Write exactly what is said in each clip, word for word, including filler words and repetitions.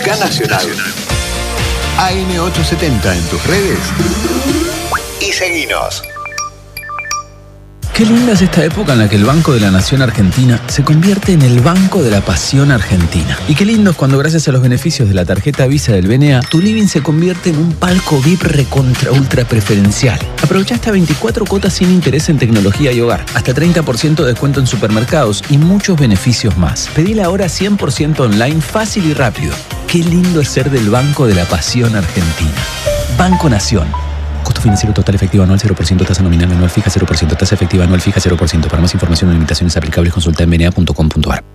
Acá Nacional. A M ochocientos setenta en tus redes y seguinos. Qué linda es esta época en la que el Banco de la Nación Argentina se convierte en el Banco de la Pasión Argentina. Y qué lindo es cuando gracias a los beneficios de la tarjeta Visa del B N A, tu living se convierte en un palco V I P recontra ultra preferencial. Aprovecha hasta veinticuatro cuotas sin interés en tecnología y hogar, hasta treinta por ciento de descuento en supermercados y muchos beneficios más. Pedila ahora cien por ciento online, fácil y rápido. Qué lindo es ser del Banco de la Pasión Argentina. Banco Nación. Costo financiero total efectivo anual cero por ciento, tasa nominal anual fija cero por ciento, tasa efectiva anual fija cero por ciento. Para más información o limitaciones aplicables consulta en b n a punto com punto a r.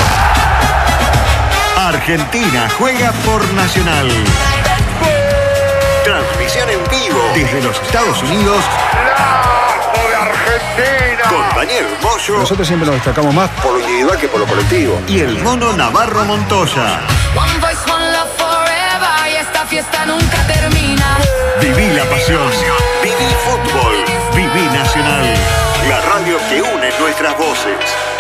Argentina juega por Nacional. Transmisión en vivo desde los Estados Unidos. ¡Lazo de Argentina! Con Daniel Moyo. Nosotros siempre nos destacamos más por lo individual que por lo colectivo. Y el mono Navarro Montoya. One voice, one love forever, y esta fiesta nunca termina. Viví la pasión. Viví fútbol. Viví Nacional. La radio que une nuestras voces.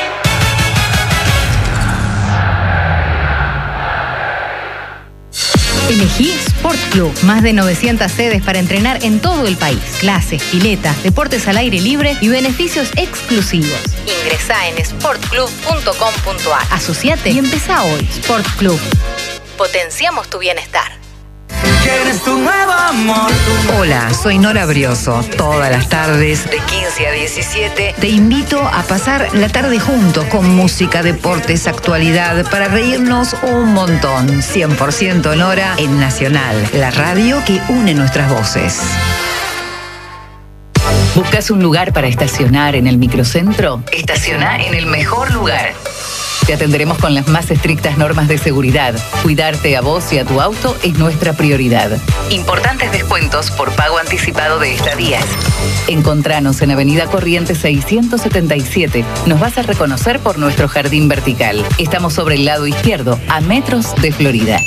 Elegí Sport Club. Más de novecientas sedes para entrenar en todo el país. Clases, piletas, deportes al aire libre y beneficios exclusivos. Ingresá en sport club punto com punto a r. Asociate y empezá hoy. Sport Club. Potenciamos tu bienestar. ¿Quién es tu nuevo amor? Hola, soy Nora Brioso. Todas las tardes, de quince a diecisiete, te invito a pasar la tarde juntos con música, deportes, actualidad, para reírnos un montón. cien por ciento Nora en Nacional, la radio que une nuestras voces. ¿Buscas un lugar para estacionar en el microcentro? Estaciona en el mejor lugar. Te atenderemos con las más estrictas normas de seguridad. Cuidarte a vos y a tu auto es nuestra prioridad. Importantes descuentos por pago anticipado de estadías. Encontranos en Avenida Corrientes seiscientos setenta y siete. Nos vas a reconocer por nuestro jardín vertical. Estamos sobre el lado izquierdo, a metros de Florida.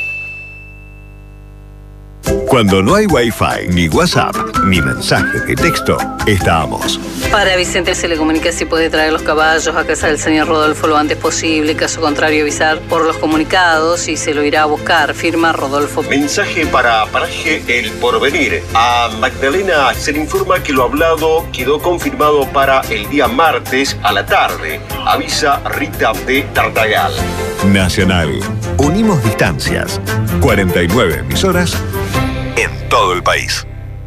Cuando no hay Wi-Fi, ni WhatsApp, ni mensajes de texto, estamos. Para Vicente se le comunica si puede traer los caballos a casa del señor Rodolfo lo antes posible. Caso contrario, avisar por los comunicados y se lo irá a buscar. Firma Rodolfo. Mensaje para Paraje El Porvenir. A Magdalena se le informa que lo hablado quedó confirmado para el día martes a la tarde. Avisa Rita de Tartagal. Nacional. Unimos distancias. cuarenta y nueve emisoras en todo el país.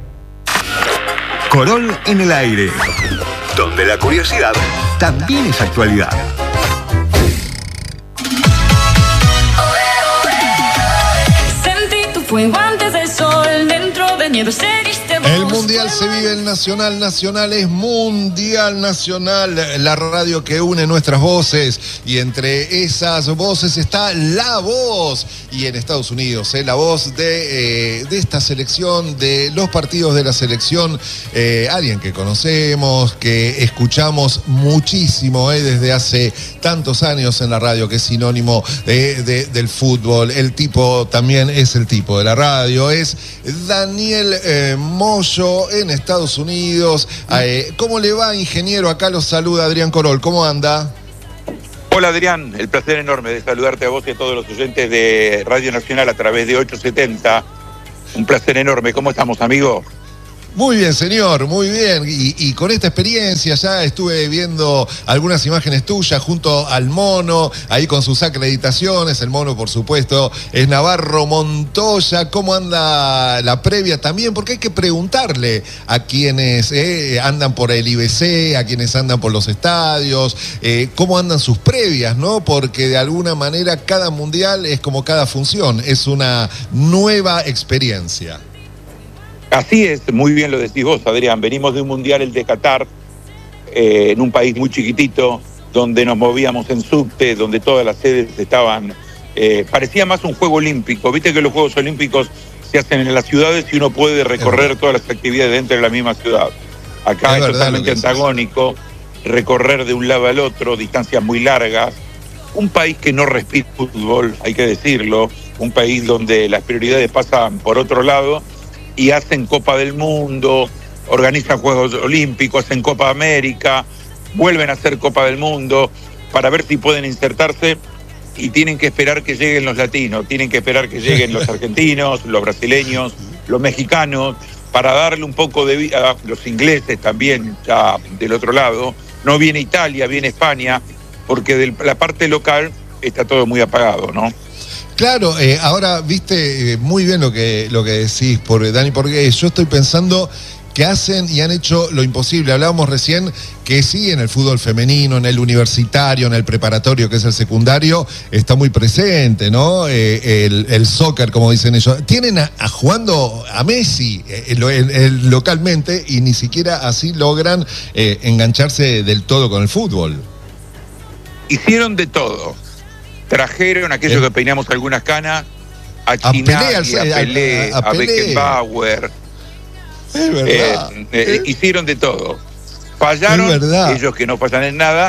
Corol en el aire, donde la curiosidad también es actualidad. Sentí tu fuego antes del sol, dentro de nieve seriste vos. El Mundial se vive en Nacional. Nacional es Mundial Nacional, la radio que une nuestras voces. Y entre esas voces está La Voz. Y en Estados Unidos, ¿eh? La voz de, eh, de esta selección, de los partidos de la selección. Eh, alguien que conocemos, que escuchamos muchísimo eh, desde hace tantos años en la radio, que es sinónimo eh, de, del fútbol. El tipo también es el tipo de la radio. Es Daniel eh, Moyo en Estados Unidos. Eh, ¿Cómo le va, ingeniero? Acá los saluda Adrián Corol. ¿Cómo anda? Hola Adrián, el placer enorme de saludarte a vos y a todos los oyentes de Radio Nacional a través de ochocientos setenta. Un placer enorme. ¿Cómo estamos, amigo? Muy bien, señor, muy bien. Y, y con esta experiencia ya estuve viendo algunas imágenes tuyas junto al mono, ahí con sus acreditaciones. El mono, por supuesto, es Navarro Montoya. ¿Cómo anda la previa también? Porque hay que preguntarle a quienes eh, andan por el I B C, a quienes andan por los estadios, eh, cómo andan sus previas, ¿no? Porque de alguna manera cada mundial es como cada función, es una nueva experiencia. Así es, muy bien lo decís vos, Adrián. Venimos de un mundial, el de Qatar, eh, en un país muy chiquitito, donde nos movíamos en subte, donde todas las sedes estaban... Eh, parecía más un juego olímpico. Viste que los Juegos Olímpicos se hacen en las ciudades y uno puede recorrer todas las actividades dentro de la misma ciudad. Acá es, es totalmente antagónico, recorrer de un lado al otro, distancias muy largas. Un país que no respira fútbol, hay que decirlo. Un país donde las prioridades pasan por otro lado y hacen Copa del Mundo, organizan Juegos Olímpicos, hacen Copa América, vuelven a hacer Copa del Mundo para ver si pueden insertarse y tienen que esperar que lleguen los latinos, tienen que esperar que lleguen los argentinos, los brasileños, los mexicanos, para darle un poco de vida a los ingleses también, ya del otro lado. No viene Italia, viene España, porque de la parte local está todo muy apagado, ¿no? Claro, eh, ahora viste eh, muy bien lo que, lo que decís, por, Dani, porque yo estoy pensando que hacen y han hecho lo imposible. Hablábamos recién que sí, en el fútbol femenino, en el universitario, en el preparatorio, que es el secundario, está muy presente, ¿no? Eh, el, el soccer, como dicen ellos. Tienen a, a jugando a Messi eh, lo, el, el, localmente y ni siquiera así logran eh, engancharse del todo con el fútbol. Hicieron de todo. Trajeron a aquellos eh. que peinamos algunas canas, a Chinaglia, a Pelé, a, a, a, a Beckenbauer. Es verdad. Eh, eh, hicieron de todo. Fallaron, ellos que no fallan en nada,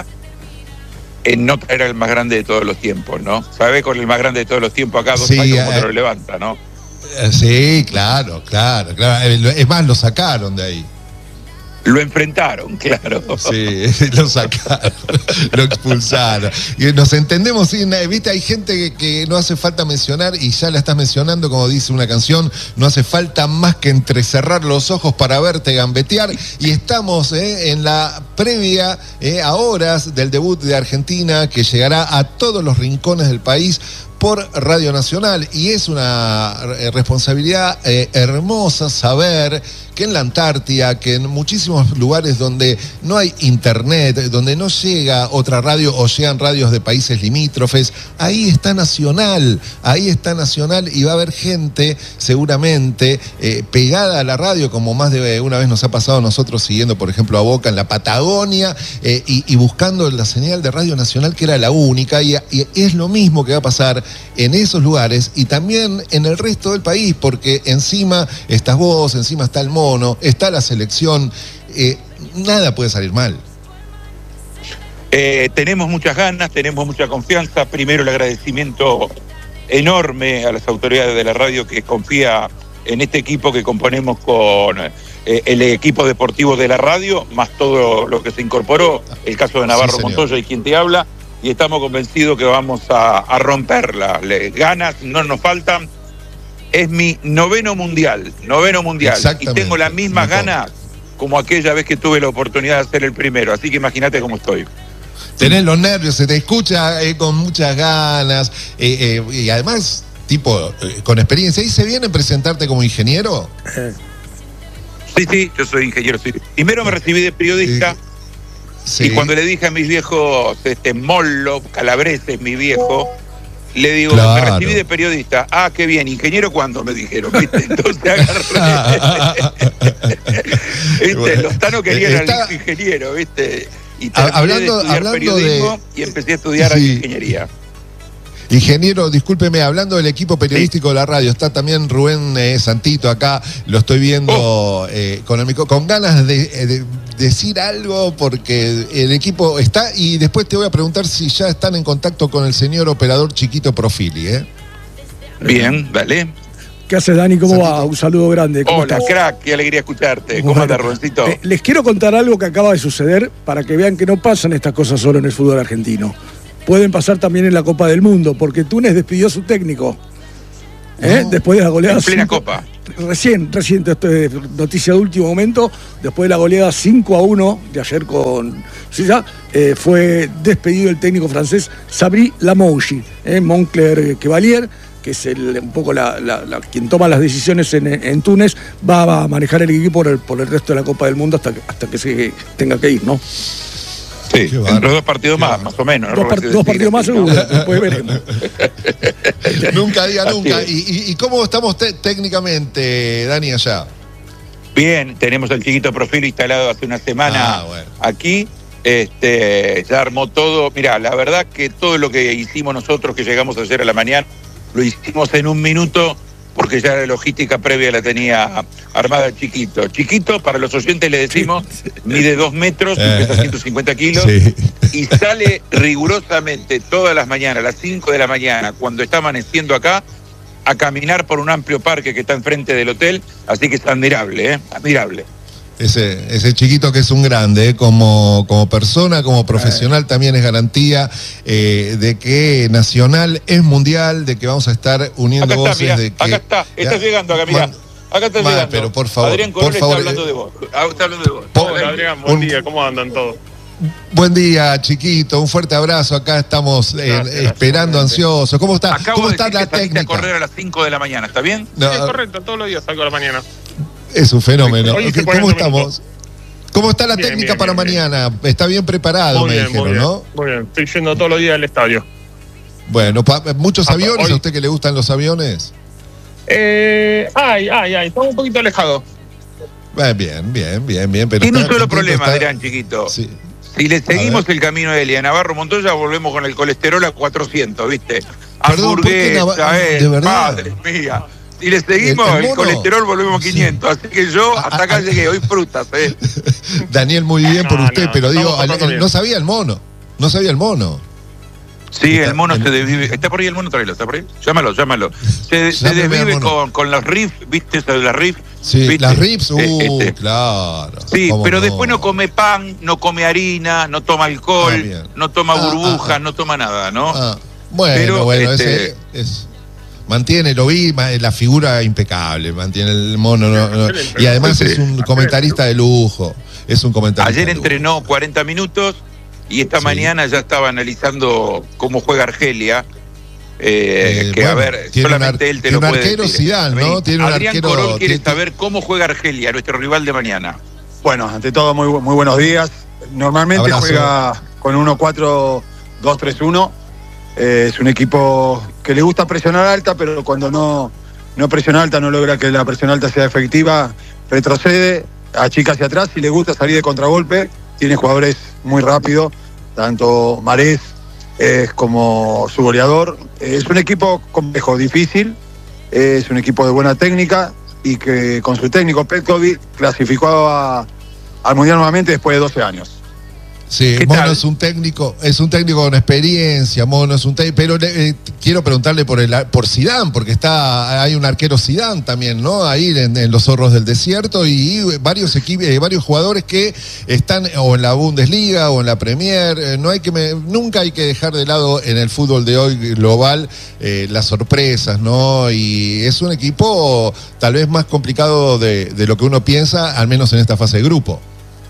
en no traer al más grande de todos los tiempos, ¿no? ¿Sabés? Con el más grande de todos los tiempos acá, dos sí, años, como eh, te lo levanta, ¿no? Sí, claro, claro, claro. Es más, lo sacaron de ahí. Lo enfrentaron, claro. Sí, lo sacaron, lo expulsaron. Y nos entendemos, ¿sí? Viste, hay gente que, que no hace falta mencionar, y ya la estás mencionando, como dice una canción, no hace falta más que entrecerrar los ojos para verte gambetear. Y estamos eh, en la previa, eh, a horas del debut de Argentina, que llegará a todos los rincones del país por Radio Nacional, y es una responsabilidad eh, hermosa saber que en la Antártida, que en muchísimos lugares donde no hay internet, donde no llega otra radio o llegan radios de países limítrofes, ahí está Nacional, ahí está Nacional, y va a haber gente seguramente eh, pegada a la radio, como más de una vez nos ha pasado a nosotros siguiendo, por ejemplo, a Boca en la Patagonia eh, y, y buscando la señal de Radio Nacional, que era la única, y, y es lo mismo que va a pasar en esos lugares y también en el resto del país, porque encima estás vos, encima está el mono, está la selección, eh, nada puede salir mal. Eh, tenemos muchas ganas, tenemos mucha confianza. Primero, el agradecimiento enorme a las autoridades de la radio que confía en este equipo que componemos con eh, el equipo deportivo de la radio, más todo lo que se incorporó, el caso de Navarro sí, Montoya y quien te habla. Y estamos convencidos que vamos a, a romperla. Le, ganas no nos faltan. Es mi noveno mundial, noveno mundial. Y tengo las mismas ganas como aquella vez que tuve la oportunidad de hacer el primero. Así que imagínate cómo estoy. Tenés los nervios, se te escucha eh, con muchas ganas. Eh, eh, y además, tipo, eh, con experiencia. ¿Y se viene presentarte como ingeniero? Sí, sí, yo soy ingeniero. Sí. Primero me recibí de periodista. Eh, Sí. Y cuando le dije a mis viejos, este Mollo, Calabreses, mi viejo, le digo, claro, me recibí de periodista. Ah, qué bien, ¿ingeniero cuándo? Me dijeron, ¿viste? Entonces agarré. ¿Viste? Bueno, los Tano querían está... al ingeniero, ¿viste? Y hablando, de hablando periodismo de... y empecé a estudiar sí. ingeniería. Ingeniero, discúlpeme, hablando del equipo periodístico sí. de la radio, está también Rubén eh, Santito acá, lo estoy viendo oh. eh, con, el, con ganas de, de decir algo, porque el equipo está, y después te voy a preguntar si ya están en contacto con el señor operador Chiquito Profili, ¿eh? Bien, dale. ¿Qué hace, Dani? ¿Cómo Santito. va? Un saludo grande. ¿Cómo Hola, estás? Crack, qué alegría escucharte. Bueno, ¿Cómo andas, Rubéncito? Eh, les quiero contar algo que acaba de suceder para que vean que no pasan estas cosas solo en el fútbol argentino. Pueden pasar también en la Copa del Mundo, porque Túnez despidió a su técnico. ¿eh? No, después de la goleada. En plena cinco, Copa. Recién, recién, esto es noticia de último momento. Después de la goleada cinco a uno de ayer con Suiza, eh, fue despedido el técnico francés Sabri Lamouchi, eh, Moncler Chevalier, que es el, un poco la, la, la, quien toma las decisiones en, en Túnez, va a manejar el equipo por el, por el resto de la Copa del Mundo hasta que, hasta que se tenga que ir, ¿no? Sí, entre dos partidos más, más o menos. Dos, part dos partidos más seguro, después veremos. Nunca diga nunca. ¿Y, y, ¿Y cómo estamos técnicamente, Dani, allá? Bien, tenemos el Chiquito Profili instalado hace una semana ah, bueno. aquí. Este, ya armó todo. Mirá, la verdad que todo lo que hicimos nosotros, que llegamos ayer a la mañana, lo hicimos en un minuto, porque ya la logística previa la tenía armada el Chiquito. Chiquito, para los oyentes le decimos, mide dos metros, pesa ciento cincuenta kilos, sí. y sale rigurosamente todas las mañanas, a las cinco de la mañana, cuando está amaneciendo acá, a caminar por un amplio parque que está enfrente del hotel, así que es admirable, ¿eh? Admirable. Ese, ese chiquito que es un grande, ¿eh? como, como persona, como profesional, también es garantía eh, de que Nacional es mundial, de que vamos a estar uniendo acá voces. Está, mirá, de que, acá está, está ya, llegando acá, mirá. Acá está ma, llegando. Pero por favor, Adrián Coronel por favor, está hablando de vos. Está hablando de vos. Hola Adrián, buen día, ¿cómo andan todos? Buen día, chiquito, un fuerte abrazo. Acá estamos eh, gracias, esperando, gracias. ansiosos. ¿Cómo está? Acabo ¿Cómo de está la que técnica? A correr a las cinco de la mañana, ¿está bien? No, sí, es correcto, todos los días salgo a la mañana. Es un fenómeno. Hoy ¿Cómo estamos? Minutos. ¿Cómo está la bien, técnica bien, para bien, mañana? Bien. Está bien preparado, muy me bien, dijeron, muy ¿no? Bien, muy bien, estoy yendo todos los días al estadio. Bueno, ¿muchos ah, aviones? Hoy... ¿A usted que le gustan los aviones? Eh, ay, ay, ay, estamos un poquito alejados. Eh, bien, bien, bien, bien. Pero tiene un solo problema, está... Adrián, chiquito. Sí. Si le seguimos el camino a él y a Navarro Montoya, volvemos con el colesterol a cuatrocientos, ¿viste? Perdón, hamburguesa, eh, de verdad. Madre mía. Si le seguimos el, el, el colesterol, volvemos sí. quinientos. Así que yo hasta acá llegué. Hoy frutas, ¿eh? Daniel, muy bien no, por usted, no, pero digo, al, el, bien. no sabía el mono. No sabía el mono. Sí, está, el mono el... se desvive. ¿Está por ahí el mono? Tráelo, ¿está por ahí? Llámalo, llámalo. Se, se desvive con, con los riffs, ¿viste? Eso de las riffs. Sí, ¿viste? las riffs, uh, este. claro. Sí, pero no? después no come pan, no come harina, no toma alcohol, ah, no toma ah, burbujas, ah, ah. no toma nada, ¿no? Ah. Bueno, pero, bueno, este... ese es... Mantiene, lo vi, la figura impecable, mantiene el mono, no, no. Y además es un comentarista de lujo, es un comentarista Ayer entrenó cuarenta minutos y esta sí. mañana ya estaba analizando cómo juega Argelia, eh, eh, que bueno, a ver, solamente él te lo puede arquero decir. Zidane, ¿no? Tiene un Adrián arquero, Corol quiere tiene... saber cómo juega Argelia, nuestro rival de mañana. Bueno, ante todo, muy, muy buenos días. Normalmente Abrazo. juega con uno cuatro dos tres uno. Eh, es un equipo que le gusta presionar alta, pero cuando no, no presiona alta, no logra que la presión alta sea efectiva, retrocede, achica hacia atrás y le gusta salir de contragolpe. Tiene jugadores muy rápidos, tanto Marés eh, como su goleador. Eh, es un equipo complejo, difícil, eh, es un equipo de buena técnica y que con su técnico Petkovic clasificó a, al Mundial nuevamente después de doce años. Sí, Mono tal? es un técnico, es un técnico con experiencia, Mono es un técnico, pero eh, quiero preguntarle por el por Zidane, porque está hay un arquero Zidane también, ¿no? Ahí en, en los Zorros del Desierto y, y varios equipos, eh, varios jugadores que están o en la Bundesliga o en la Premier. Eh, no hay que me, nunca hay que dejar de lado en el fútbol de hoy global eh, las sorpresas, ¿no? Y es un equipo tal vez más complicado de, de lo que uno piensa, al menos en esta fase de grupo.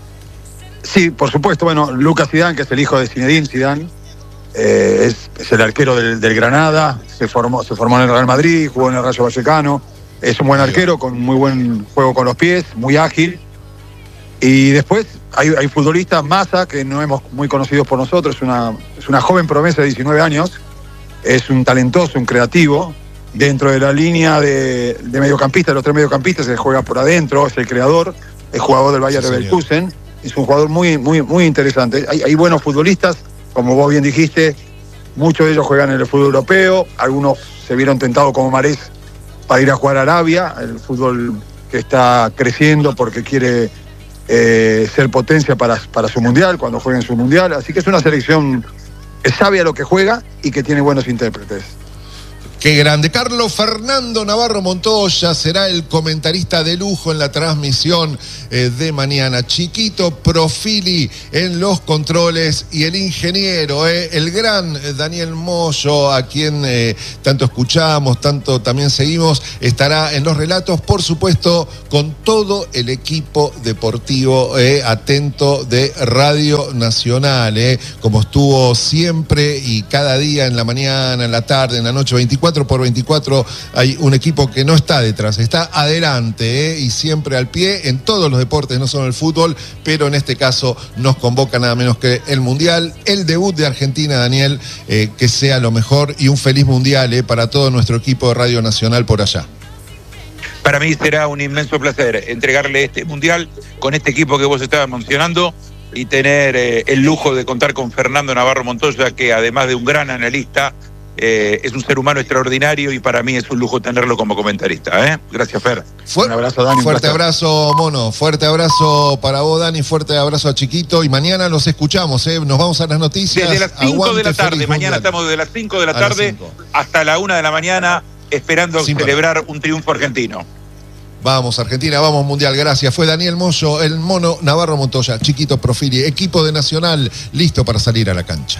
Sí, por supuesto. Bueno, Lucas Zidane, que es el hijo de Zinedine Zidane, eh, es, es el arquero del, del Granada, se formó, se formó en el Real Madrid, jugó en el Rayo Vallecano, es un buen arquero con muy buen juego con los pies, muy ágil. Y después hay, hay futbolistas, Massa, que no hemos muy conocidos por nosotros, es una, es una joven promesa de diecinueve años, es un talentoso, un creativo, dentro de la línea de, de mediocampista, de los tres mediocampistas, se juega por adentro, es el creador, es jugador del Bayer Leverkusen. Es un jugador muy, muy, muy interesante. Hay, hay buenos futbolistas, como vos bien dijiste, muchos de ellos juegan en el fútbol europeo, algunos se vieron tentados como Marés para ir a jugar a Arabia, el fútbol que está creciendo porque quiere eh, ser potencia para, para su mundial, cuando jueguen su mundial. Así que es una selección que sabe a lo que juega y que tiene buenos intérpretes. Qué grande. Carlos Fernando Navarro Montoya será el comentarista de lujo en la transmisión eh, de mañana. Chiquito Profili en los controles y el ingeniero, eh, el gran Daniel Moyo, a quien eh, tanto escuchamos, tanto también seguimos, estará en los relatos, por supuesto, con todo el equipo deportivo eh, atento de Radio Nacional, eh, como estuvo siempre y cada día en la mañana, en la tarde, en la noche, veinticuatro por veinticuatro hay un equipo que no está detrás, está adelante ¿eh? y siempre al pie en todos los deportes, no solo el fútbol, pero en este caso nos convoca nada menos que el Mundial, el debut de Argentina, Daniel, eh, que sea lo mejor y un feliz Mundial eh, para todo nuestro equipo de Radio Nacional por allá. Para mí será un inmenso placer entregarle este Mundial con este equipo que vos estabas mencionando y tener eh, el lujo de contar con Fernando Navarro Montoya, que además de un gran analista, Eh, es un ser humano extraordinario y para mí es un lujo tenerlo como comentarista. ¿eh? Gracias, Fer. Fuerte, un abrazo, Dani. Fuerte abrazo, Mono. Fuerte abrazo para vos, Dani. Fuerte abrazo a Chiquito. Y mañana los escuchamos. ¿eh? Nos vamos a las noticias. Desde las cinco de la tarde. Mañana estamos desde las cinco de la tarde hasta la una de la mañana esperando Sin celebrar parar. un triunfo argentino. Vamos Argentina, vamos Mundial, gracias. Fue Daniel Moyo, el mono Navarro Montoya, Chiquito Profili, equipo de Nacional, listo para salir a la cancha.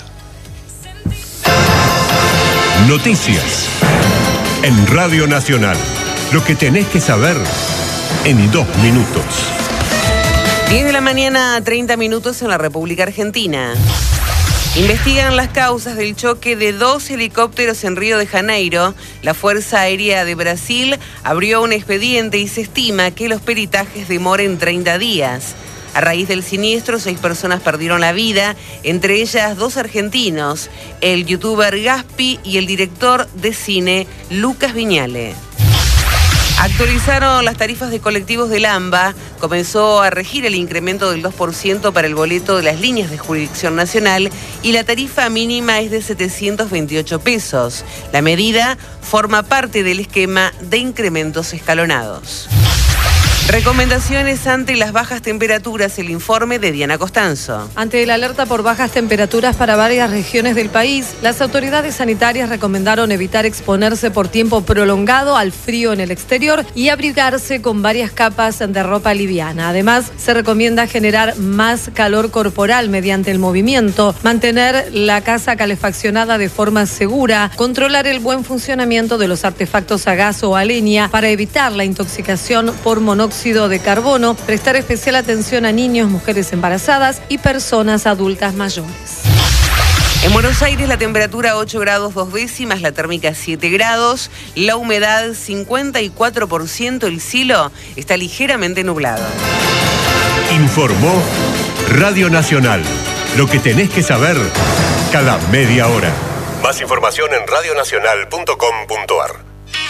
Noticias en Radio Nacional. Lo que tenés que saber en dos minutos. diez de la mañana, treinta minutos en la República Argentina. Investigan las causas del choque de dos helicópteros en Río de Janeiro. La Fuerza Aérea de Brasil abrió un expediente y se estima que los peritajes demoren treinta días. A raíz del siniestro, seis personas perdieron la vida, entre ellas dos argentinos, el youtuber Gaspi y el director de cine Lucas Viñale. Actualizaron las tarifas de colectivos del AMBA. Comenzó a regir el incremento del dos por ciento para el boleto de las líneas de jurisdicción nacional y la tarifa mínima es de setecientos veintiocho pesos. La medida forma parte del esquema de incrementos escalonados. Recomendaciones ante las bajas temperaturas, el informe de Diana Costanzo. Ante la alerta por bajas temperaturas para varias regiones del país, las autoridades sanitarias recomendaron evitar exponerse por tiempo prolongado al frío en el exterior y abrigarse con varias capas de ropa liviana. Además, se recomienda generar más calor corporal mediante el movimiento, mantener la casa calefaccionada de forma segura, controlar el buen funcionamiento de los artefactos a gas o a leña para evitar la intoxicación por monóxido de carbono, prestar especial atención a niños, mujeres embarazadas y personas adultas mayores. En Buenos Aires la temperatura ocho grados dos décimas, la térmica siete grados, la humedad cincuenta y cuatro por ciento, el cielo está ligeramente nublado. Informó Radio Nacional. Lo que tenés que saber cada media hora. Más información en radio nacional punto com punto a r.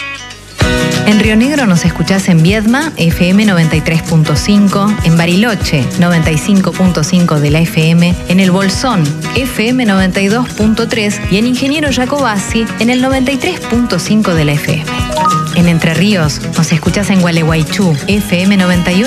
En Río Negro nos escuchás en Viedma, F M noventa y tres punto cinco, en Bariloche, noventa y cinco punto cinco de la F M, en El Bolsón, F M noventa y dos punto tres y en Ingeniero Jacobasi, en el noventa y tres punto cinco de la F M. En Entre Ríos nos escuchás en Gualeguaychú, F M noventa y uno